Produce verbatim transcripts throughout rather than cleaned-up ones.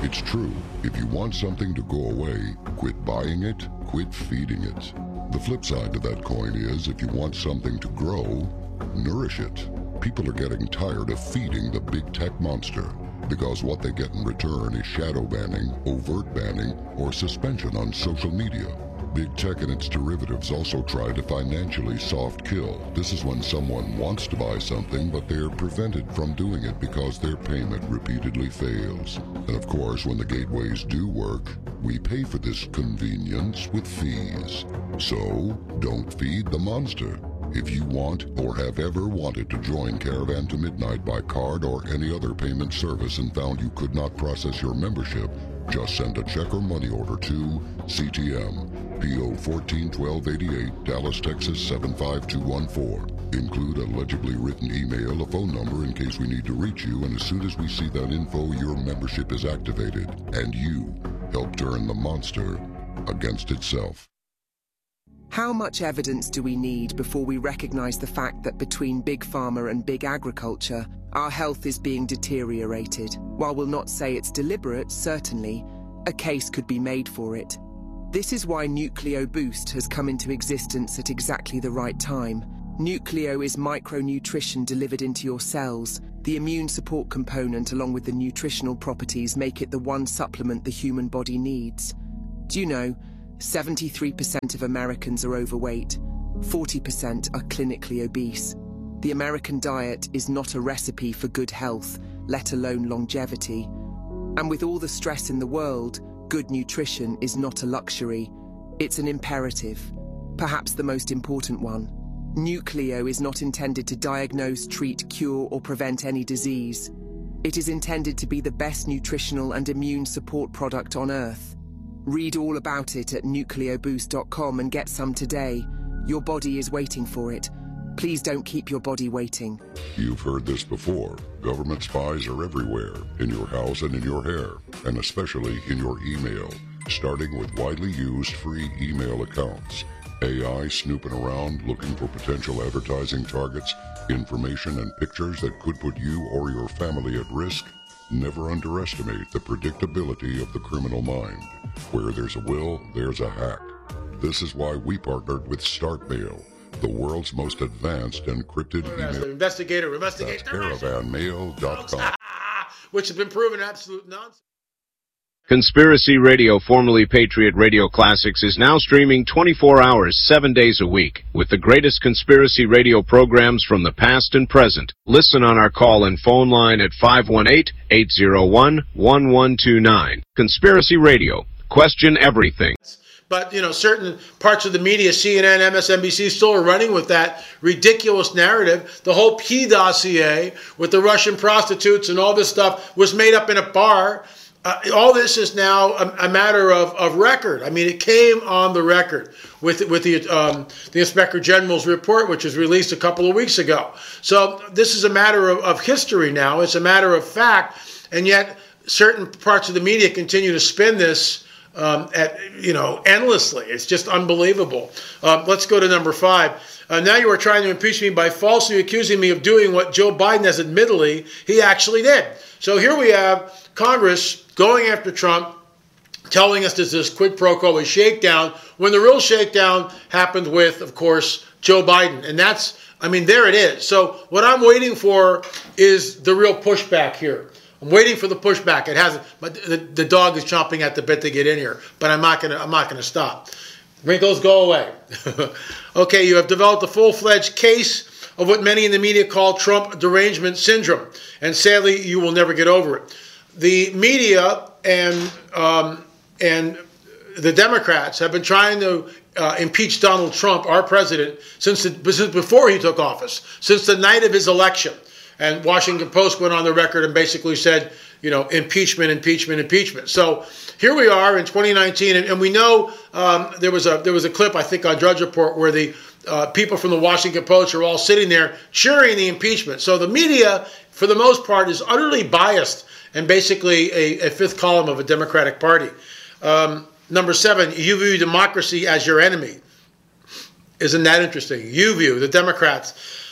It's true, if you want something to go away, quit buying it, quit feeding it. The flip side to that coin is, if you want something to grow, nourish it. People are getting tired of feeding the big tech monster, because what they get in return is shadow banning, overt banning, or suspension on social media. Big tech and its derivatives also try to financially soft kill. This is when someone wants to buy something, but they're prevented from doing it because their payment repeatedly fails. And of course, when the gateways do work, we pay for this convenience with fees. So, don't feed the monster. If you want or have ever wanted to join Caravan to Midnight by card or any other payment service and found you could not process your membership, just send a check or money order to C T M, P O fourteen twelve eighty-eight, Dallas, Texas seven five two one four. Include a legibly written email, a phone number in case we need to reach you, and as soon as we see that info, your membership is activated, and you help turn the monster against itself. How much evidence do we need before we recognize the fact that between Big Pharma and Big Agriculture, our health is being deteriorated? While we'll not say it's deliberate, certainly, a case could be made for it. This is why Nucleo Boost has come into existence at exactly the right time. Nucleo is micronutrition delivered into your cells. The immune support component along with the nutritional properties make it the one supplement the human body needs. Do you know, seventy-three percent of Americans are overweight, forty percent are clinically obese. The American diet is not a recipe for good health, let alone longevity. And with all the stress in the world, good nutrition is not a luxury, it's an imperative, perhaps the most important one. Nucleo is not intended to diagnose, treat, cure, or prevent any disease. It is intended to be the best nutritional and immune support product on Earth. Read all about it at nucleo boost dot com and get some today. Your body is waiting for it. Please don't keep your body waiting. You've heard this before. Government spies are everywhere, in your house and in your hair, and especially in your email, starting with widely used free email accounts. A I snooping around looking for potential advertising targets, information and pictures that could put you or your family at risk. Never underestimate the predictability of the criminal mind. Where there's a will, there's a hack. This is why we partnered with StartMail, the world's most advanced encrypted email. Investigator, investigate. That's caravan mail dot com. Which has been proven absolute nonsense. Conspiracy Radio, formerly Patriot Radio Classics, is now streaming twenty-four hours, seven days a week, with the greatest conspiracy radio programs from the past and present. Listen on our call and phone line at five one eight, eight zero one, one one two nine. Conspiracy Radio. Question everything. But, you know, certain parts of the media, C N N, M S N B C, still are running with that ridiculous narrative. The whole P dossier with the Russian prostitutes and all this stuff was made up in a bar. Uh, all this is now a, a matter of, of record. I mean, it came on the record with with the um, the Inspector General's report, which was released a couple of weeks ago. So this is a matter of, of history now. It's a matter of fact, and yet certain parts of the media continue to spin this um, at you know endlessly. It's just unbelievable. Uh, let's go to number five. Uh, now you are trying to impeach me by falsely accusing me of doing what Joe Biden has admittedly he actually did. So here we have Congress going after Trump, telling us there's this quid pro quo, a shakedown, when the real shakedown happened with, of course, Joe Biden. And that's, I mean, there it is. So what I'm waiting for is the real pushback here. I'm waiting for the pushback. It hasn't, but the, the dog is chomping at the bit to get in here, but I'm not going to, I'm not going to stop. Wrinkles, go away. Okay, you have developed a full-fledged case of what many in the media call Trump derangement syndrome. And sadly, you will never get over it. The media and um, and the Democrats have been trying to uh, impeach Donald Trump, our president, since, the, since before he took office, since the night of his election. And Washington Post went on the record and basically said, you know, impeachment, impeachment, impeachment. So here we are in twenty nineteen, and, and we know um, there was a there was a clip, I think, on Drudge Report where the uh, people from the Washington Post are all sitting there cheering the impeachment. So the media, for the most part, is utterly biased and basically a, a fifth column of a Democratic Party. Um, number seven, you view democracy as your enemy. Isn't that interesting? You view, the Democrats,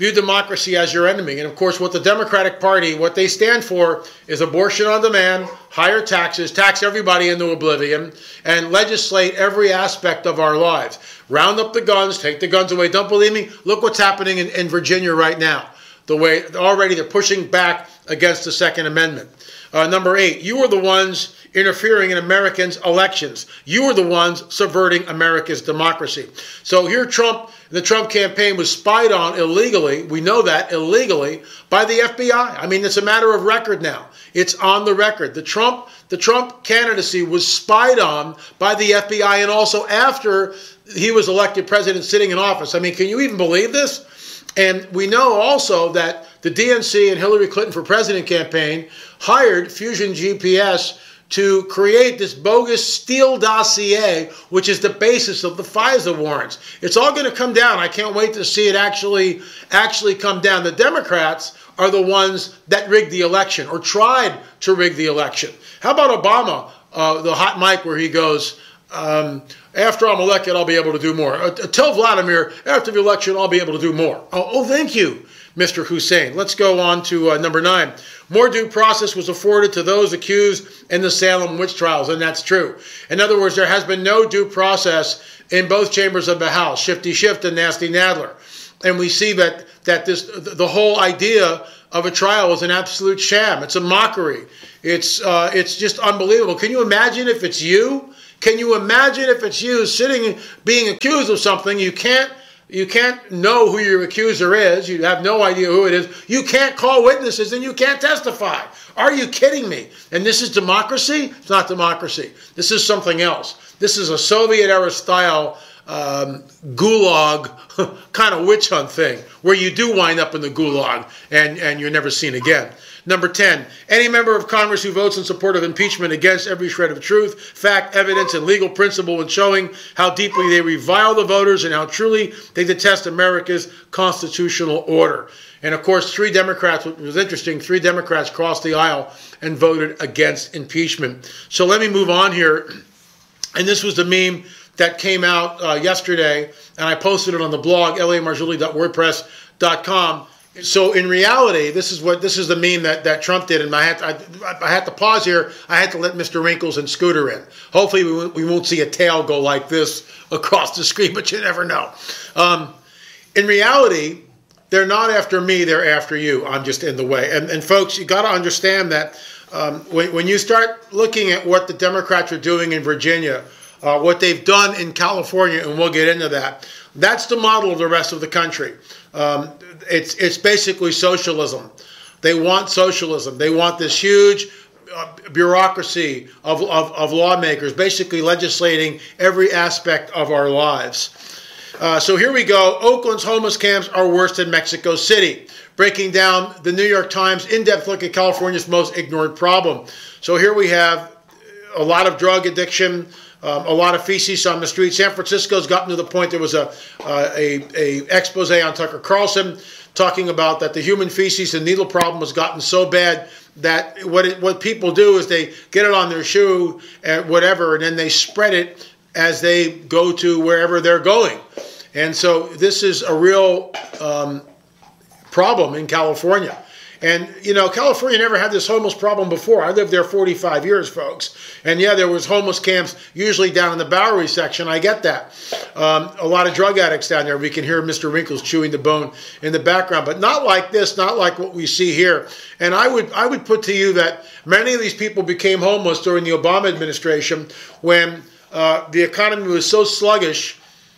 view democracy as your enemy. And of course, what the Democratic Party, what they stand for is abortion on demand, higher taxes, tax everybody into oblivion, and legislate every aspect of our lives. Round up the guns, take the guns away. Don't believe me? Look what's happening in, in Virginia right now. The way already they're pushing back against the Second Amendment. Uh, number eight, you are the ones interfering in Americans' elections. You are the ones subverting America's democracy. So here Trump, the Trump campaign was spied on illegally. We know that, illegally, by the F B I. I mean, it's a matter of record now. It's on the record. The Trump, the Trump candidacy was spied on by the F B I, and also after he was elected president sitting in office. I mean, can you even believe this? And we know also that the D N C and Hillary Clinton for President campaign hired Fusion G P S to create this bogus Steele dossier, which is the basis of the FISA warrants. It's all going to come down. I can't wait to see it actually, actually come down. The Democrats are the ones that rigged the election or tried to rig the election. How about Obama, uh, the hot mic where he goes, um, after I'm elected, I'll be able to do more. Uh, tell Vladimir, after the election, I'll be able to do more. Oh, oh thank you, Mister Hussein. Let's go on to uh, number nine. More due process was afforded to those accused in the Salem witch trials, and that's true. In other words, there has been no due process in both chambers of the House, Shifty Schiff and Nasty Nadler. And we see that, that this the whole idea of a trial is an absolute sham. It's a mockery. It's, uh, it's just unbelievable. Can you imagine if it's you? Can you imagine if it's you sitting being accused of something? You can't you can't know who your accuser is. You have no idea who it is. You can't call witnesses and you can't testify. Are you kidding me? And this is democracy? It's not democracy. This is something else. This is a Soviet-era style um, gulag kind of witch hunt thing where you do wind up in the gulag and, and you're never seen again. Number ten, any member of Congress who votes in support of impeachment against every shred of truth, fact, evidence, and legal principle in showing how deeply they revile the voters and how truly they detest America's constitutional order. And of course, three Democrats, it was interesting, three Democrats crossed the aisle and voted against impeachment. So let me move on here. And this was the meme that came out uh, yesterday, and I posted it on the blog, l a marzulli dot wordpress dot com. So in reality, this is what this is the meme that, that Trump did, and I had to, I, I had to pause here. I had to let Mister Wrinkles and Scooter in. Hopefully, we won't, we won't see a tail go like this across the screen, but you never know. Um, in reality, they're not after me; they're after you. I'm just in the way. And, and folks, you got to understand that um, when, when you start looking at what the Democrats are doing in Virginia, uh, what they've done in California, and we'll get into that. That's the model of the rest of the country. Um, it's it's basically socialism. They want socialism. They want this huge uh, bureaucracy of, of, of lawmakers basically legislating every aspect of our lives. Uh, so here we go. Oakland's homeless camps are worse than Mexico City. Breaking down the New York Times in-depth look at California's most ignored problem. So here we have a lot of drug addiction, Um, a lot of feces on the street. San Francisco's gotten to the point there was a, uh, a a expose on Tucker Carlson talking about that the human feces and needle problem has gotten so bad that what it, what people do is they get it on their shoe and whatever, and then they spread it as they go to wherever they're going. And so this is a real um, problem in California. And, you know, California never had this homeless problem before. I lived there forty-five years, folks. And, yeah, there was homeless camps usually down in the Bowery section. I get that. Um, a lot of drug addicts down there. We can hear Mister Wrinkles chewing the bone in the background. But not like this, not like what we see here. And I would I would put to you that many of these people became homeless during the Obama administration when uh, the economy was so sluggish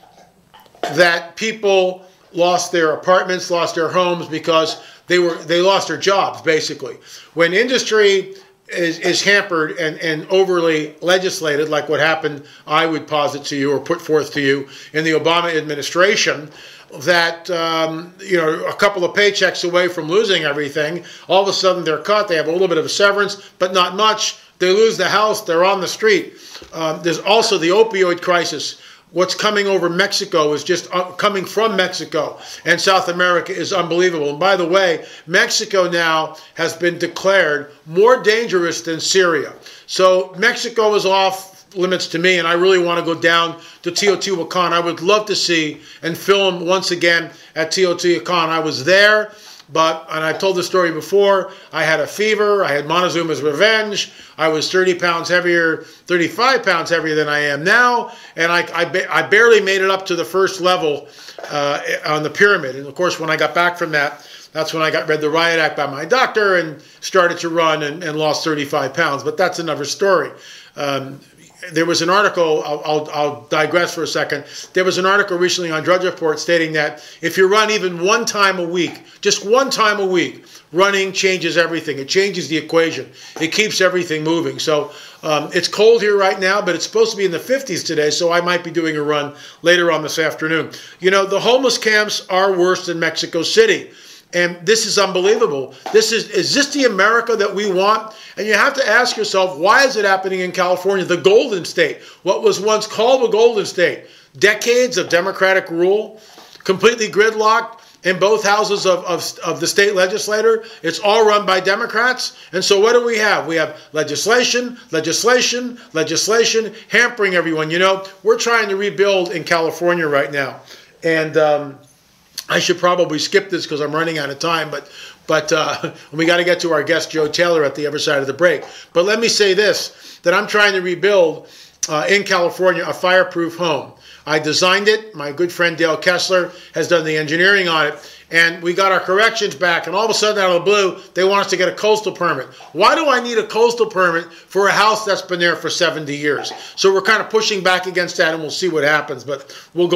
that people lost their apartments, lost their homes because They were they lost their jobs, basically. When industry is, is hampered and, and overly legislated, like what happened, I would posit to you or put forth to you in the Obama administration, that um, you know a couple of paychecks away from losing everything, all of a sudden they're cut. They have a little bit of a severance, but not much. They lose the house. They're on the street. Um, there's also the opioid crisis. What's coming over Mexico is just uh, coming from Mexico, and South America is unbelievable. And by the way, Mexico now has been declared more dangerous than Syria. So Mexico is off limits to me, and I really want to go down to Teotihuacan. I would love to see and film once again at Teotihuacan. I was there, but, and I told the story before, I had a fever, I had Montezuma's revenge, I was thirty pounds heavier, thirty-five pounds heavier than I am now, and I, I, ba- I barely made it up to the first level uh, on the pyramid. And of course, when I got back from that, that's when I got read the Riot Act by my doctor and started to run and, and lost thirty-five pounds. But that's another story. Um, there was an article, I'll, I'll, I'll digress for a second. There was an article recently on Drudge Report stating that if you run even one time a week, just one time a week, running changes everything. It changes the equation. It keeps everything moving. So um, it's cold here right now, but it's supposed to be in the fifties today, so I might be doing a run later on this afternoon. You know, the homeless camps are worse than Mexico City. And this is unbelievable. This is, is this the America that we want? And you have to ask yourself, why is it happening in California, the Golden State? What was once called the Golden State? Decades of Democratic rule, completely gridlocked in both houses of, of, of the state legislature. It's all run by Democrats. And so what do we have? We have legislation, legislation, legislation, hampering everyone. You know, we're trying to rebuild in California right now. And um, I should probably skip this because I'm running out of time, but but uh, we got to get to our guest, Joe Taylor, at the other side of the break. But let me say this, that I'm trying to rebuild uh, in California a fireproof home. I designed it. My good friend Dale Kessler has done the engineering on it. And we got our corrections back, and all of a sudden, out of the blue, they want us to get a coastal permit. Why do I need a coastal permit for a house that's been there for seventy years? So we're kind of pushing back against that, and we'll see what happens. But we'll go